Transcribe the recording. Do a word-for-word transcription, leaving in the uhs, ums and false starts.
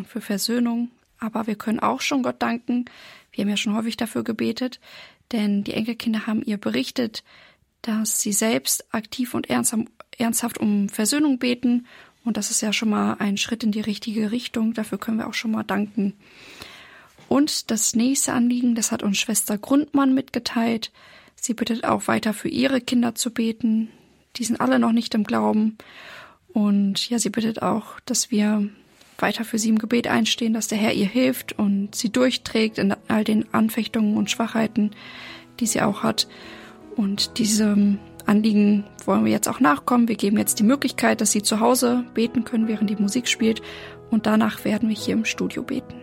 und für Versöhnung. Aber wir können auch schon Gott danken. Wir haben ja schon häufig dafür gebetet, denn die Enkelkinder haben ihr berichtet, dass sie selbst aktiv und ernsthaft um Versöhnung beten. Und das ist ja schon mal ein Schritt in die richtige Richtung. Dafür können wir auch schon mal danken. Und das nächste Anliegen, das hat uns Schwester Grundmann mitgeteilt. Sie bittet auch weiter für ihre Kinder zu beten. Die sind alle noch nicht im Glauben. Und ja, sie bittet auch, dass wir weiter für sie im Gebet einstehen, dass der Herr ihr hilft und sie durchträgt in all den Anfechtungen und Schwachheiten, die sie auch hat. Und diesem Anliegen wollen wir jetzt auch nachkommen. Wir geben jetzt die Möglichkeit, dass sie zu Hause beten können, während die Musik spielt. Und danach werden wir hier im Studio beten.